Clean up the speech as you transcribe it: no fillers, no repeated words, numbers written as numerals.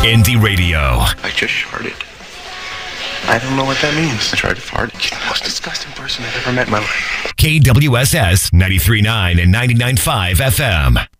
Indie Radio. I just farted. I don't know what that means. I tried to fart. You're the most disgusting person I've ever met in my life. KWSS 93.9 and 99.5 FM.